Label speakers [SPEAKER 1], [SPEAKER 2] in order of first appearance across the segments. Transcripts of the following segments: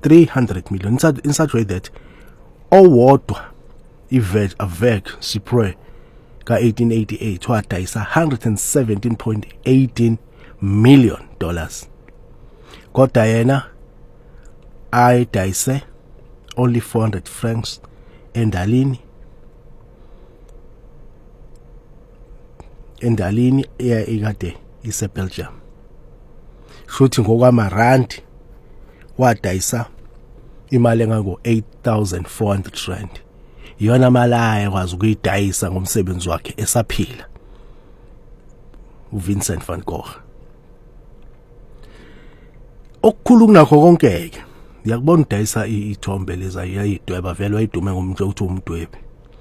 [SPEAKER 1] 300 million. In such way that owodwa Avec Cypre ka 1888 wadayisa $117.18 million. Kodwa yena ayidayise only 400 francs endalini ikade ise Belgium. Futhi ngokwamarandi wadayisa imali engako 8,400 rand. Iyona mali ayakwazi ukuyidayisa ngomsebenzi wakhe esaphila uVincent van Gogh. Okukhulu kunakho konke ke ngiyakubona udayisa ithombe leza yayidweba vele wayidume ngomuntu othi umdwebi.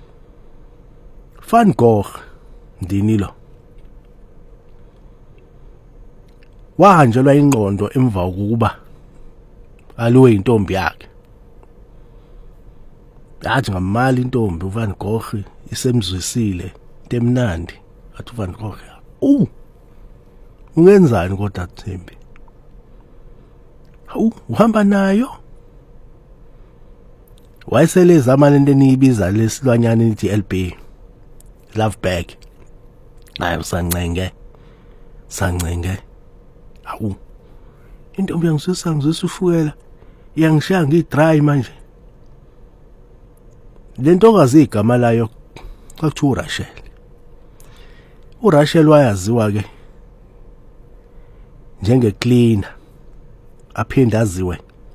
[SPEAKER 1] Van Gogh ndinilo wahanjelwa ingqondo emva kokuba aliwe intombi yakhe. Yathi ngamali intombi uVan Gogh isemzwisile temnandi athi uVan Gogh ungenzani kodwa Thembi? Uhamba nayo? Wayeseleza amali into eniyibiza lesilwanyana lithi LB love bag. Hayi sancenge. Intombi ngizisa ushukela iyangishaya ngidry manje. Lentokazi igama layo kwakuthiwa uRachel. uRachel wayaziwa ke njenge cleaner, aphinda aziwe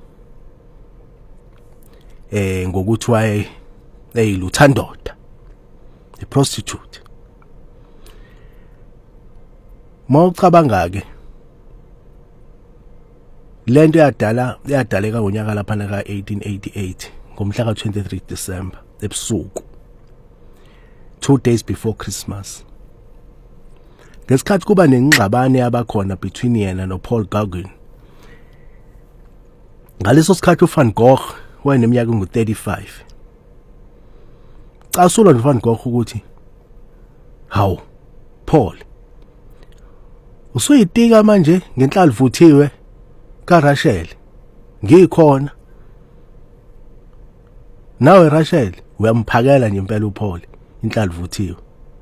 [SPEAKER 1] ngokuthi waye eyiluthandoda, a prostitute. Mawucabanga ke lento yadaleka ngonyaka lapha ka 1888 ngomhla ka 23 December ebusuku, 2 days before Christmas. Ngesikhathi kuba nengxabane yabakhona between yena no Paul Gauguin. Ngaleso sikhathi uVan Gogh wayeneminyaka engu-35. Casulwa noVan Gogh ukuthi, "Hawu, Paul, usuyitika manje ngenhlalo vuthiwe kaRachel, ngikhona. Nawe Rachel uyamphakela nje impela uPaul inhlalo vuthiwe."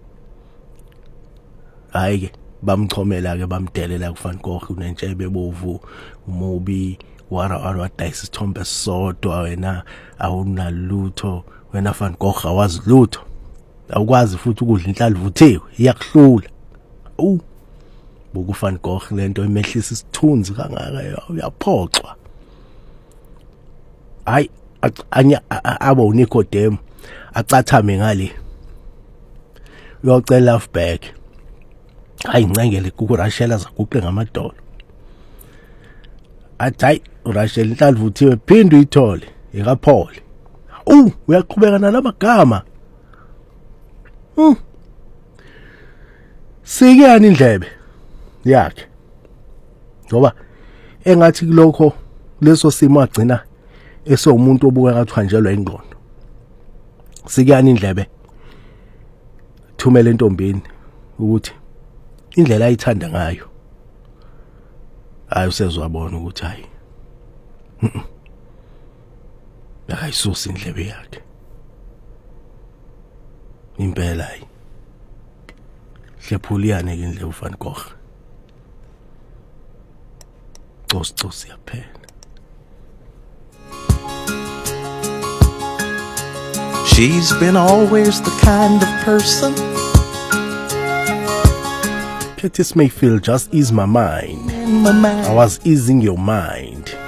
[SPEAKER 1] Hayi ke bamchomela ke bamdelela kuVan Gogh unentshebe bovu umubi wadayisa isithombe sodwa wena awunalutho, wena Van Gogh awazi lutho, awukwazi futhi ukudla inhlalo vuthiwe iyakuhlula. Buku Van Gogh lento imehlisa isithunzi kangaka uyaphoxwa. Hayi abo uNicodem acathame ngale uyocela love bag. Hayi ngcengele kuRachel azaguqe ngamadolo. Athi uRachel inhlalo vuthiwe phinde uyithole ekaPaul. Uyaqhubeka nalamagama. Sikani indlebe yakhe. Ngoba engathi kulokho leso simo agcina esewumuntu obuka ngathi hanjelwa ingqondo. Sikani indlebe. Thumela entombini ukuthi indlela ayithanda ngayo usezwabona ukuthi hayi akayisusi indlebe yakhe impela hayi hlephuliyane ke indlebe uVan Gogh cosi yaphela.
[SPEAKER 2] She's been always the kind of person
[SPEAKER 1] Curtis Mayfield, just ease my mind.
[SPEAKER 2] in my mind.
[SPEAKER 1] I was easing your mind.